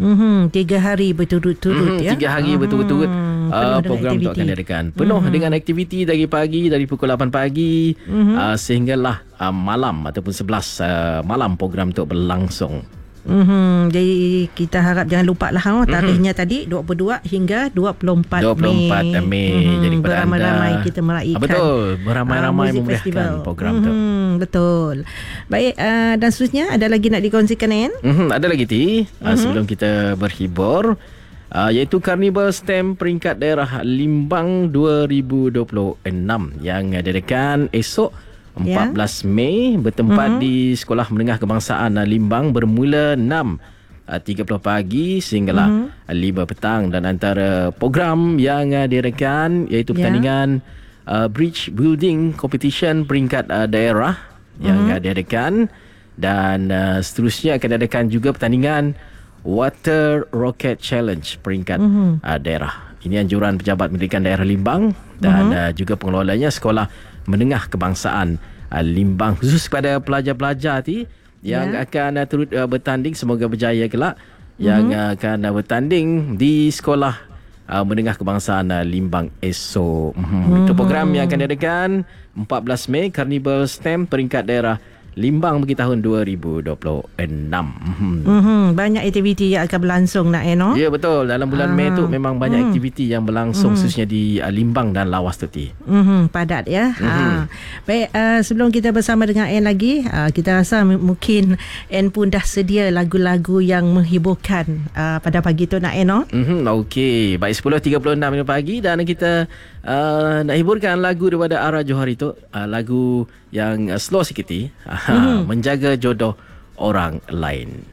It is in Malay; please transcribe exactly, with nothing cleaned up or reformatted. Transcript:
Mm-hmm. Tiga hari berturut-turut mm-hmm, ya. Tiga hari mm-hmm. berturut-turut uh, program aktiviti. tu akan diadakan. Penuh mm-hmm. dengan aktiviti dari pagi, dari pukul lapan pagi mm-hmm. uh, sehinggalah uh, malam ataupun sebelas uh, malam program tu berlangsung. Mm-hmm. Jadi kita harap jangan lupa lah oh, tariknya mm-hmm. tadi dua puluh dua hingga dua puluh empat Mei. dua puluh empat Mei. Mm-hmm. Jadi beramai-ramai kita meraihkan. Ah, betul, beramai-ramai uh, memeriahkan program mm-hmm. tu. Betul. Baik, uh, dan seterusnya ada lagi nak dikongsikan kan? Mm-hmm. Ada lagi Ti mm-hmm. uh, sebelum kita berhibur. Uh, iaitu Carnival Stamp peringkat daerah Limbang dua ribu dua puluh enam yang diadakan esok empat belas Mei bertempat mm-hmm. di Sekolah Menengah Kebangsaan Limbang bermula enam tiga puluh pagi sehinggalah mm-hmm. lima petang, dan antara program yang uh, diadakan iaitu pertandingan yeah. uh, Bridge Building Competition peringkat uh, daerah mm-hmm. yang uh, diadakan, dan uh, seterusnya akan diadakan juga pertandingan Water Rocket Challenge peringkat mm-hmm. uh, daerah. Ini anjuran Pejabat Pendidikan Daerah Limbang dan mm-hmm. uh, juga pengelolanya Sekolah Menengah Kebangsaan uh, Limbang, khusus kepada pelajar-pelajar ti yang yeah. akan uh, turut uh, bertanding, semoga berjaya kelak mm-hmm. yang uh, akan uh, bertanding di Sekolah uh, Menengah Kebangsaan uh, Limbang esok. Mm-hmm. Mm-hmm. Itu program yang akan diadakan empat belas Mei, Carnival Stamp peringkat daerah Limbang bagi tahun dua ribu dua puluh enam. Mm-hmm. Mm-hmm. Banyak aktiviti yang akan berlangsung nak eh no? Ya betul, dalam bulan ah. Mei tu memang banyak mm. aktiviti yang berlangsung mm. khususnya di uh, Limbang dan Lawas tu Ti. Mm-hmm. Padat ya. Mm-hmm. Ha. Baik, uh, sebelum kita bersama dengan Anne lagi, uh, kita rasa m- mungkin Anne pun dah sedia lagu-lagu yang menghiburkan uh, pada pagi tu nak eh no? Mm-hmm. Okey, baik sepuluh tiga puluh enam pagi dan kita uh, nak hiburkan lagu daripada Ara Johari tu, uh, lagu yang uh, slow sikit Ti. Mm-hmm. Menjaga jodoh orang lain.